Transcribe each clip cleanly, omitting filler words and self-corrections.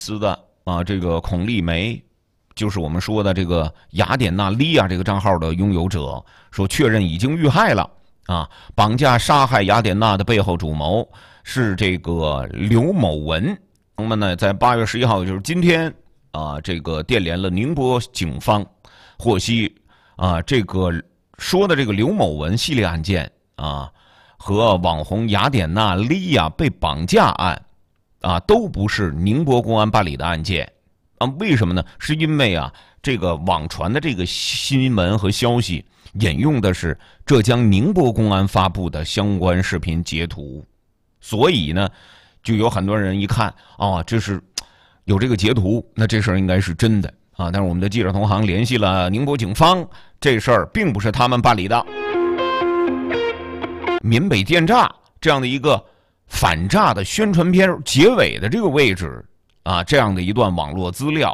斯的这个孔丽梅，就是我们说的这个雅典娜莉亚这个账号的拥有者，说确认已经遇害了绑架杀害雅典娜的背后主谋是这个刘某文。我们呢在8月11号，就是今天这个电联了宁波警方，获悉这个说的这个刘某文系列案件和网红雅典娜莉亚被绑架案都不是宁波公安办理的案件为什么呢？是因为这个网传的这个新闻和消息引用的是浙江宁波公安发布的相关视频截图，所以呢就有很多人一看这是有这个截图，那这事儿应该是真的但是我们的记者同行联系了宁波警方，这事儿并不是他们办理的。闽北电诈这样的一个反诈的宣传片结尾的这个位置这样的一段网络资料，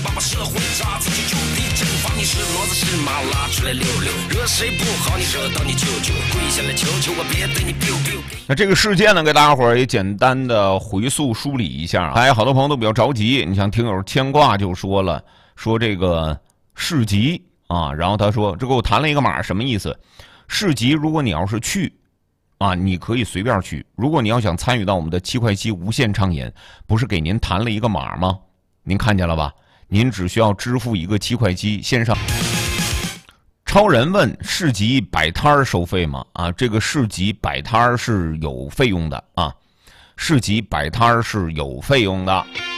那这个事件呢，给大家伙也简单的回溯梳理一下好多朋友都比较着急，你像听友牵挂就说了，说这个市集然后他说这给我弹了一个码，什么意思？市集如果你要是去你可以随便去，如果你要想参与到我们的7块7无限畅饮，不是给您弹了一个码吗？您看见了吧？您只需要支付一个7块7线上。超人问市集摆摊收费吗？这个市集摆摊是有费用的市集摆摊是有费用的。